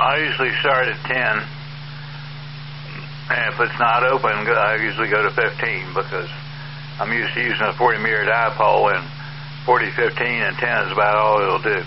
I usually start at 10, and if it's not open, I usually go to 15 because I'm used to using a 40 meter dipole, and 40, 15, and 10 is about all it'll do.